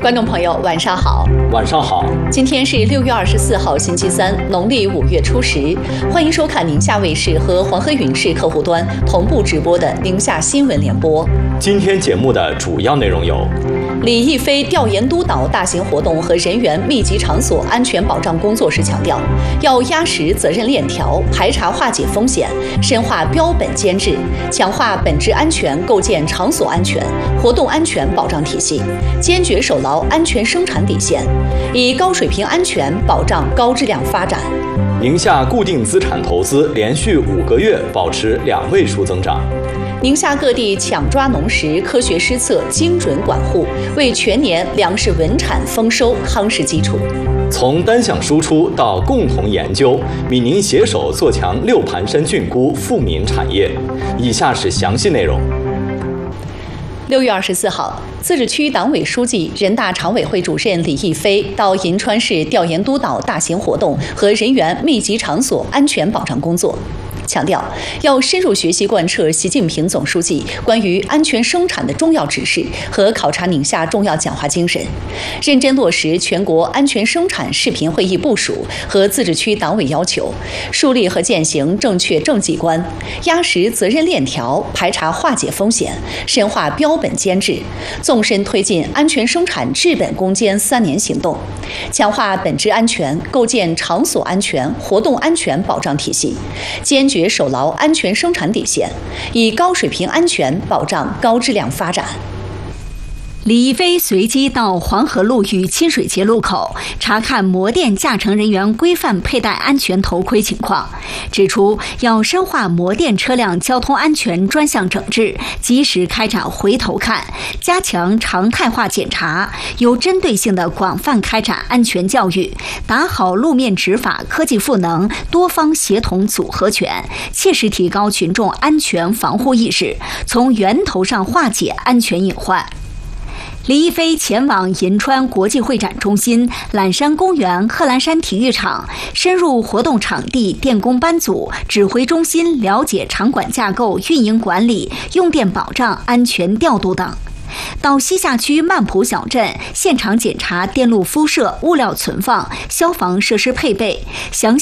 观众朋友，晚上好。 晚上好。 今天是6月24号，星期三，农历5月初10。欢迎收看宁夏卫视和黄河云视客户端同步直播的宁夏新闻联播。 今天节目的主要内容有： 李毅飞调研督导大型活动和人员密集场所安全保障工作时强调，要压实责任链条，排查化解风险，深化标本监制，强化本质安全，构建场所安全、活动安全保障体系，坚决守牢安全生产底线，以高水平安全保障高质量发展。 宁夏固定资产投资连续5个月保持2位数增长。 宁夏各地抢抓农时，科学施策，精准管护，为全年粮食稳产丰收夯实基础。 从单项输出到共同研究，闽宁携手做强6盘山菌菇富民产业。以下是详细内容。 6月24号，自治区党委书记、人大常委会主任李毅飞到银川市调研督导大型活动和人员密集场所安全保障工作，强调要深入学习贯彻习近平总书记关于安全生产的重要指示和考察宁夏重要讲话精神，认真落实全国安全生产视频会议部署和自治区党委要求，树立和践行正确政绩观，压实责任链条，排查化解风险，深化标本监制，纵深推进安全生产治本攻坚3年行动，强化本质安全，构建场所安全、活动安全保障体系，坚决守牢安全生产底线，以高水平安全保障高质量发展。 李毅飞随机到黄河路与清水节路口查看摩电驾乘人员规范佩戴安全头盔情况，指出要深化摩电车辆交通安全专项整治，及时开展回头看，加强常态化检查，有针对性地广泛开展安全教育，打好路面执法科技赋能多方协同组合拳，切实提高群众安全防护意识，从源头上化解安全隐患。李毅飞前往银川国际会展中心、揽山公园、贺兰山体育场，深入活动场地、电工班组、指挥中心，了解场馆架构、运营管理、用电保障、安全调度等。到西夏区曼浦小镇现场检查电路敷设、物料存放、消防设施配备，详细